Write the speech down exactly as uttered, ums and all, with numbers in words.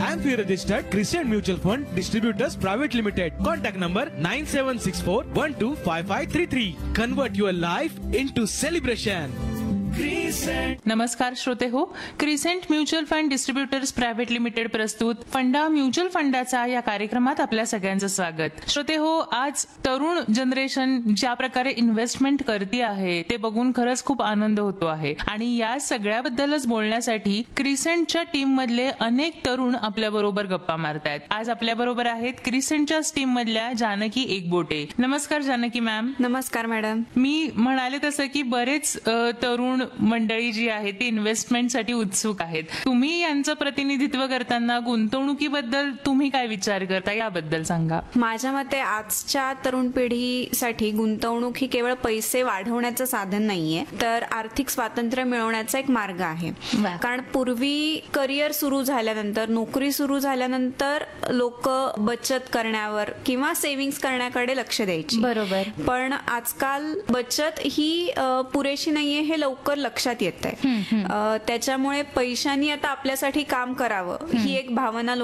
I am fee registered Crescent Mutual Fund Distributors Private Limited. Contact number nine seven six four one two five five three three. Convert your life into celebration. नमस्कार श्रोते हो, crescent mutual fund distributors private limited प्रस्तुत फंडा mutual फंडाचा या कार्यक्रमात आपल्या सगळ्यांचं स्वागत. श्रोते हो, आज तरुण जनरेशन ज्या प्रकारे इन्व्हेस्टमेंट करते आहे ते बघून खरंच खूप आनंद होतो आहे आणि या सगळ्याबद्दलच बोलण्यासाठी क्रिसेंटच्या टीम मधले अनेक तरुण आपल्या बरोबर गप्पा मारतायत. आज आपल्या बरोबर आहेत क्रिसेंटच्या टीम मधल्या जानकी एकबोटे. नमस्कार जानकी मॅम. नमस्कार मॅडम. मी म्हणाले तसं की बरेच अ, तरुण मंडळी जी आहे ती इन्व्हेस्टमेंटसाठी उत्सुक आहेत. तुम्ही यांचं प्रतिनिधित्व करताना गुंतवणुकीबद्दल तुम्ही काय विचार करता याबद्दल सांगा. माझ्या मते आजच्या तरुण पिढीसाठी गुंतवणूक ही केवळ पैसे वाढवण्याचं साधन नाहीये, तर आर्थिक स्वातंत्र्य मिळवण्याचा एक मार्ग आहे. वा. कारण पूर्वी करिअर सुरू झाल्यानंतर, नोकरी सुरू झाल्यानंतर लोक बचत करण्यावर किंवा सेव्हिंग्स करण्याकडे लक्ष द्यायची. बरोबर. पण आजकाल बचत ही अ, पुरेशी नाहीये हे लवकर लक्षात येत आहे. त्याच्यामुळे पैशांनी आता आपल्यासाठी काम करावं ही एक भावना